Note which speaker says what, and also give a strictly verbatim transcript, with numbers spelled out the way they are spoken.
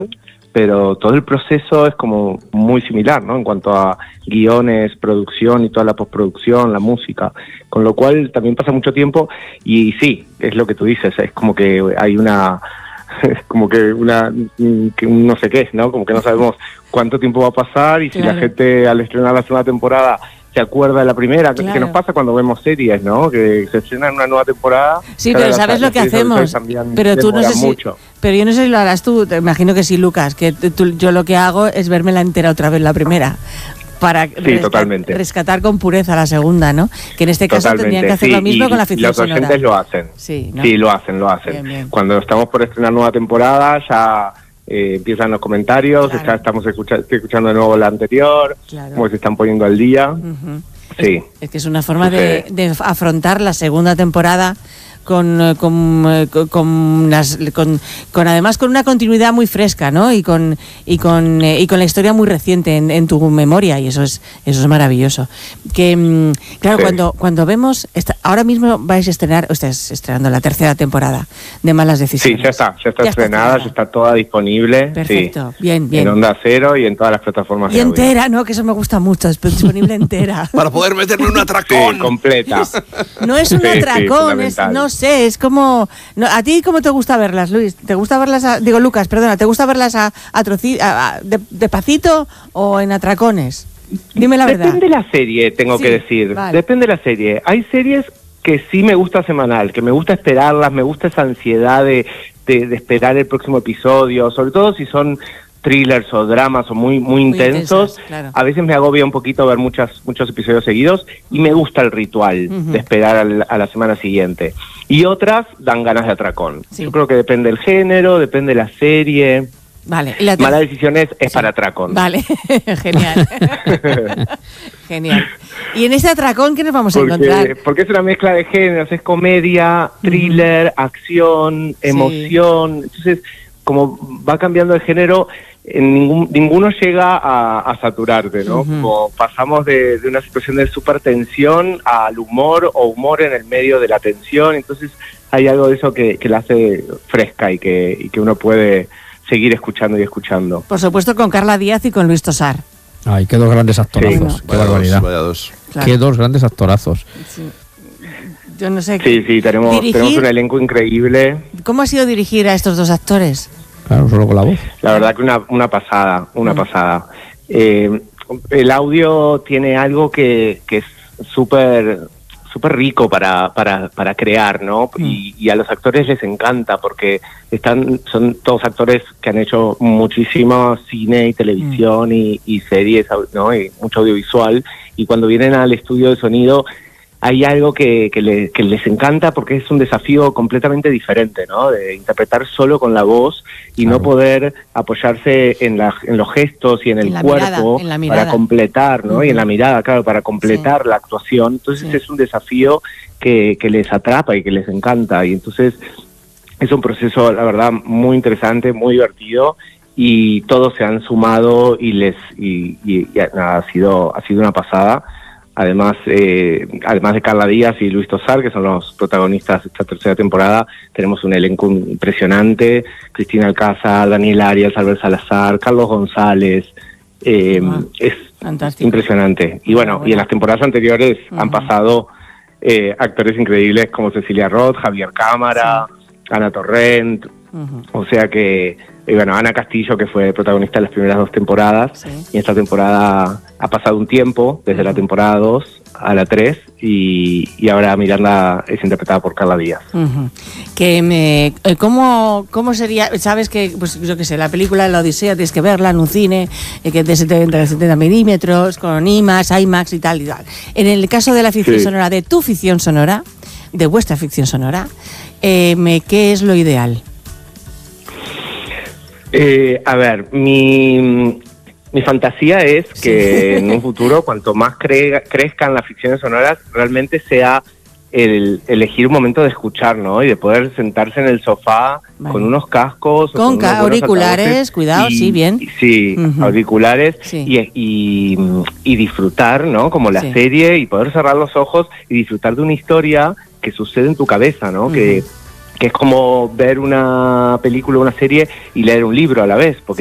Speaker 1: pero todo el proceso es como muy similar, ¿no? En cuanto a guiones, producción y toda la postproducción, la música, con lo cual también pasa mucho tiempo y sí, es lo que tú dices, es como que hay una, es como que una, que un no sé qué, ¿no? Como que no sabemos cuánto tiempo va a pasar y claro. Si la gente al estrenar la segunda temporada se acuerda de la primera, claro. Que nos pasa cuando vemos series, ¿no? Que se estrena una nueva temporada.
Speaker 2: Sí, pero ¿sabes lo que hacemos? Pero tú no sé si, mucho. Pero yo no sé si lo harás tú, te imagino que sí, Lucas, que tú, yo lo que hago es verme la entera otra vez la primera. Para
Speaker 1: sí,
Speaker 2: rescat-
Speaker 1: totalmente.
Speaker 2: rescatar con pureza la segunda, ¿no? Que en este caso totalmente, tendrían que hacer sí, lo mismo con la ficción sonora.
Speaker 1: Los oyentes lo hacen.
Speaker 2: Sí, ¿no?
Speaker 1: Sí, lo hacen, lo hacen. Bien, bien. Cuando estamos por estrenar nueva temporada, ya eh, empiezan los comentarios, claro. Ya estamos escucha- escuchando de nuevo la anterior, claro. Como se están poniendo al día.
Speaker 2: Uh-huh.
Speaker 1: Sí.
Speaker 2: Es, es que es una forma de, de afrontar la segunda temporada con con con, con, las, con con además con una continuidad muy fresca, ¿no? Y con y con eh, y con la historia muy reciente en, en tu memoria, y eso es eso es maravilloso. Que claro, sí. cuando cuando vemos esta, ahora mismo vais a estrenar, o estáis estrenando la tercera temporada de Malas Decisiones.
Speaker 1: Sí, ya está, ya está ya estrenada, está ya está toda disponible.
Speaker 2: Perfecto,
Speaker 1: sí.
Speaker 2: bien, bien.
Speaker 1: En Onda Cero y en todas las plataformas.
Speaker 2: Y
Speaker 1: de
Speaker 2: entera, audio. ¿No? Que eso me gusta mucho, es disponible entera.
Speaker 3: Para poder meterme un atracón.
Speaker 1: Sí, completa.
Speaker 2: Es, no es un sí, atracón, sí, es no sé, es como... No, ¿a ti cómo te gusta verlas, Luis? ¿Te gusta verlas, a, digo Lucas, perdona, ¿te gusta verlas a, a, troci, a, a de, despacito o en atracones? Dime la verdad.
Speaker 1: Depende de la serie, tengo sí, que decir. Vale. Depende de la serie. Hay series que sí me gusta semanal, que me gusta esperarlas, me gusta esa ansiedad de, de, de esperar el próximo episodio, sobre todo si son thrillers o dramas o muy muy, muy intensos, intensas, claro. A veces me agobia un poquito ver muchas, muchos episodios seguidos y me gusta el ritual uh-huh. de esperar al, a la semana siguiente. Y otras dan ganas de atracón. Sí. Yo creo que depende del género, depende de la serie.
Speaker 2: Vale. La
Speaker 1: te... Malas Decisiones es sí. para atracón.
Speaker 2: Vale, genial. Genial. ¿Y en ese atracón qué nos vamos
Speaker 1: porque,
Speaker 2: a encontrar?
Speaker 1: Porque es una mezcla de géneros, es comedia, thriller, uh-huh. acción, emoción. Sí. Entonces, como va cambiando el género, en ningún, ninguno llega a, a saturarte, ¿no? Uh-huh. Como pasamos de, de una situación de súper tensión al humor o humor en el medio de la tensión, entonces hay algo de eso que, que la hace fresca y que, y que uno puede seguir escuchando y escuchando.
Speaker 2: Por supuesto con Carla Díaz y con Luis Tosar.
Speaker 4: Ay, qué dos grandes actorazos, sí. Qué vaya barbaridad.
Speaker 3: Dos, vaya dos.
Speaker 4: Claro. Qué dos grandes actorazos.
Speaker 2: Sí. Yo no sé.
Speaker 1: Sí, sí, tenemos, tenemos un elenco increíble.
Speaker 2: ¿Cómo ha sido dirigir a estos dos actores?
Speaker 4: Claro, solo con la voz.
Speaker 1: La verdad que una, una pasada, una mm. pasada. Eh, el audio tiene algo que, que es súper súper rico para, para, para crear, ¿no? Mm. Y, y a los actores les encanta porque están son todos actores que han hecho muchísimo cine y televisión mm. y, y series, ¿no? Y mucho audiovisual. Y cuando vienen al estudio de sonido hay algo que, que, le, que les encanta porque es un desafío completamente diferente, ¿no? De interpretar solo con la voz y claro. no poder apoyarse en, la, en los gestos y en el en cuerpo
Speaker 2: mirada, en para
Speaker 1: completar, ¿no? Uh-huh. Y en la mirada, claro, para completar sí. la actuación. Entonces sí. es un desafío que, que les atrapa y que les encanta. Y entonces es un proceso, la verdad, muy interesante, muy divertido. Y todos se han sumado y les y, y, y nada, ha sido ha sido una pasada. Además, eh, además de Carla Díaz y Luis Tosar, que son los protagonistas de esta tercera temporada, tenemos un elenco impresionante: Cristina Alcázar, Daniel Arias, Albert Salazar, Carlos González. Eh, wow. Es fantástico. Impresionante. Y bueno, bueno, y en las temporadas anteriores uh-huh. han pasado eh, actores increíbles como Cecilia Roth, Javier Cámara, sí. Ana Torrent. Uh-huh. O sea que, y bueno, Ana Castillo, que fue protagonista de las primeras dos temporadas, sí. y esta temporada ha pasado un tiempo, desde uh-huh. la temporada dos a la tres, y, y ahora Miranda es interpretada por Carla Díaz.
Speaker 2: Uh-huh. Que me, ¿cómo, ¿Cómo sería? Sabes que, pues yo qué sé, la película La Odisea tienes que verla en un cine, eh, que es de setenta, setenta milímetros, con IMAX, IMAX y tal y tal. En el caso de la ficción sí. sonora, de tu ficción sonora, de vuestra ficción sonora, eh, me, ¿qué es lo ideal?
Speaker 1: Eh, a ver, mi, mi fantasía es que sí. en un futuro, cuanto más cre- crezcan las ficciones sonoras, realmente sea el elegir un momento de escuchar, ¿no? Y de poder sentarse en el sofá vale. con unos cascos.
Speaker 2: Con, con auriculares, cuidado,
Speaker 1: y,
Speaker 2: sí, bien.
Speaker 1: Y, sí, uh-huh. auriculares sí. Y, y, y disfrutar, ¿no? Como la sí. serie, y poder cerrar los ojos y disfrutar de una historia que sucede en tu cabeza, ¿no? Uh-huh. Que que es como ver una película o una serie y leer un libro a la vez, porque